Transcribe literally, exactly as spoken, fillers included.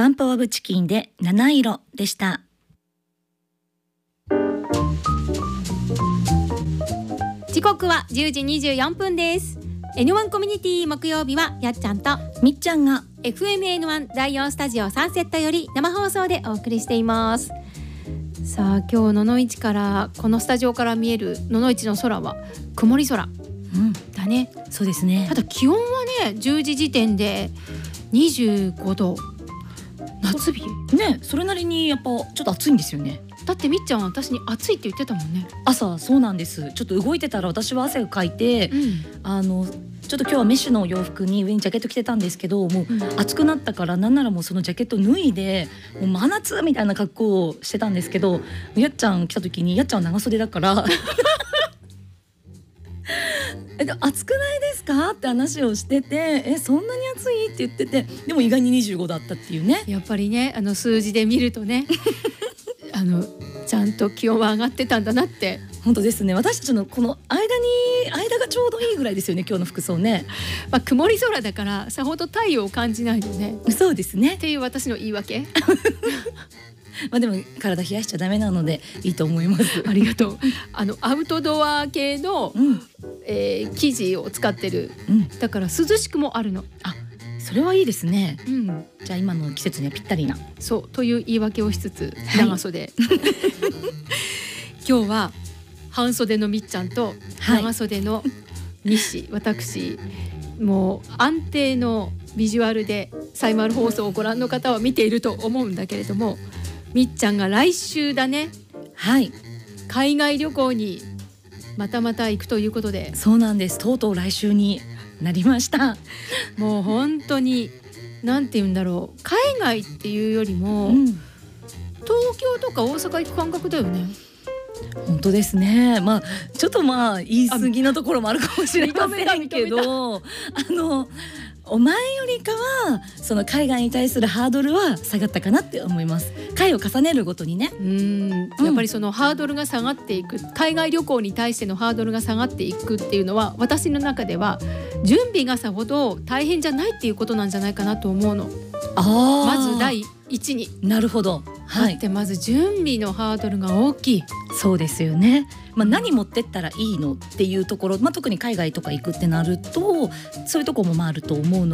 バンプオブチキンで七色でした。 時刻はじゅうじにじゅうよんぷんです。 エヌワン コミュニティ木曜日はやっちゃんとみっちゃんがエフエムエヌワン だいよんスタジオサンセットより生放送でお送りしています。さあ今日野々市からこのスタジオから見える野々市の空は曇り空、うん、だね。 そうですね。 ただ気温はねじゅうじ時点でにじゅうごど、夏日ね。それなりにやっぱちょっと暑いんですよね。 だってみっちゃんは私に暑いって言ってたもんね。 朝。そうなんです。ちょっと動いてたら私は汗をかいて、うん、あのちょっと今日はメッシュの洋服に上にジャケット着てたんですけど、もう暑くなったからなんならもうそのジャケット脱いでもう真夏みたいな格好をしてたんですけど、やっちゃん来た時にやっちゃんは長袖だからえ暑くないですかって話をしてて、えそんなに暑いって言ってて、でも意外ににじゅうごだったっていうね。 やっぱりね、あの数字で見るとねあのちゃんと気温は上がってたんだなって。 本当ですね。私たちのこの間に間がちょうどいいぐらいですよね、今日の服装ね。 まあ、曇り空だからさほど太陽を感じないよね。 そうですねっていう私の言い訳まあでも体冷やしちゃダメなのでいいと思います。 ありがとう。あのアウトドア系の、うんえー、生地を使ってる、うん、だから涼しくもあるの。 あ、それはいいですね、 うん、 じゃあ今の季節にはぴったりな。 そうという言い訳をしつつ長袖、はい、今日は半袖のみっちゃんと長袖のミッシー、はい、私もう安定のビジュアルでサイマル放送をご覧の方は見ていると思うんだけれども、みっちゃんが来週だね。 はい、 海外旅行にまたまた行くということで。 そうなんです。とうとう来週になりました。 もう本当になんて言うんだろう、海外っていうよりも、うん、東京とか大阪行く感覚だよね。 本当ですね。まあちょっとまあ言い過ぎのところもあるかもしれませんけど、あのお前よりかはその海外に対するハードルは下がったかなって思います。回を重ねるごとにね。 うーん、やっぱりそのハードルが下がっていく、海外旅行に対してのハードルが下がっていくっていうのは、私の中では準備がさほど大変じゃないっていうことなんじゃないかなと思うの。あ、まず第一に。 なるほど、 はい、だってまず準備のハードルが大きい。 そうですよね。まあ、何持ってったらいいのっていうところ、まあ、特に海外とか行くってなるとそういうところもまああると思うの